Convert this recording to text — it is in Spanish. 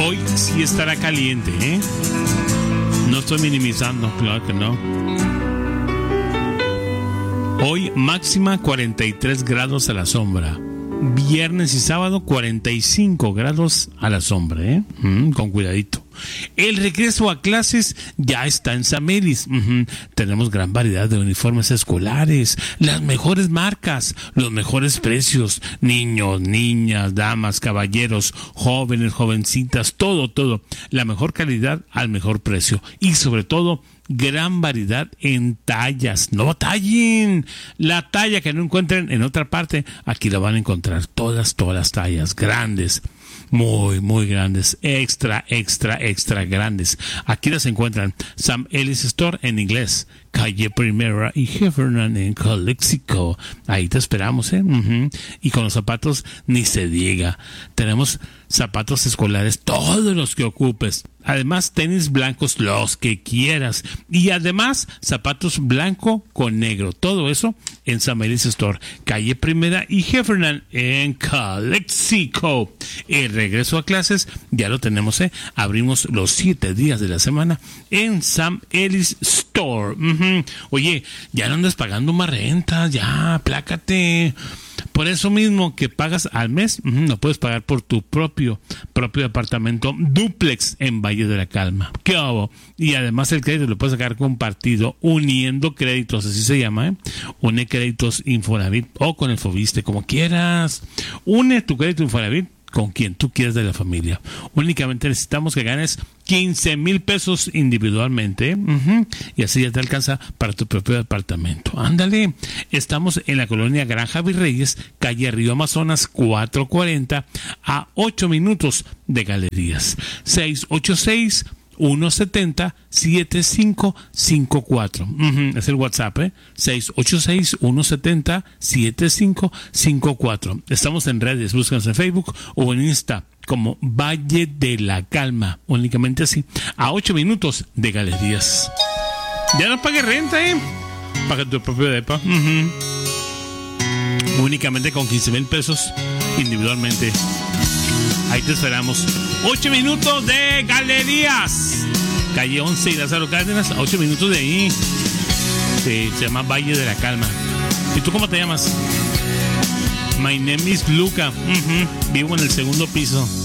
Hoy sí estará caliente, ¿eh? No estoy minimizando, claro que no. Hoy máxima 43 grados a la sombra. Viernes y sábado 45 grados a la sombra, ¿eh? Con cuidadito. El regreso a clases ya está en Samelis. Tenemos gran variedad de uniformes escolares, las mejores marcas, los mejores precios, niños, niñas, damas, caballeros, jóvenes, jovencitas, todo, la mejor calidad al mejor precio y sobre todo gran variedad en tallas. No tallen la talla que no encuentren en otra parte, aquí la van a encontrar, todas las tallas grandes, muy grandes, extra grandes. Aquí las encuentran. Sam Ellis Store en inglés, calle Primera y Heffernan en Calexico. Ahí te esperamos, ¿eh? Y con los zapatos ni se diga. Tenemos zapatos escolares, todos los que ocupes. Además, tenis blancos, los que quieras. Y además, zapatos blanco con negro. Todo eso en Sam Ellis Store, calle Primera y Heffernan en Calexico. El regreso a clases ya lo tenemos, ¿eh? Abrimos los 7 días de la semana en Sam Ellis Store. Oye, ya no andas pagando más renta, ya, aplácate. Por eso mismo que pagas al mes, lo puedes pagar por tu propio apartamento dúplex en Valle de la Calma. ¿Qué hago? Y además el crédito lo puedes sacar compartido, uniendo créditos, así se llama, ¿eh? Une créditos Infonavit o con el Fobiste, como quieras. Une tu crédito Infonavit con quien tú quieras de la familia. Únicamente necesitamos que ganes 15,000 pesos individualmente, y así ya te alcanza para tu propio departamento. Ándale, estamos en la colonia Granja Virreyes, calle Río Amazonas 440, a 8 minutos de Galerías. 686-170-7554. Es el WhatsApp, 686-170-7554. Estamos en redes, búscanos en Facebook o en Insta como Valle de la Calma, únicamente así, a 8 minutos de Galerías. Ya no pagues renta, paga tu propio depa. Únicamente con 15,000 pesos individualmente. Ahí te esperamos. 8 minutos de Galerías, calle 11 y Lázaro Cárdenas, a 8 minutos de ahí. Se llama Valle de la Calma. ¿Y tú cómo te llamas? My name is Luca. Vivo en el 2º piso.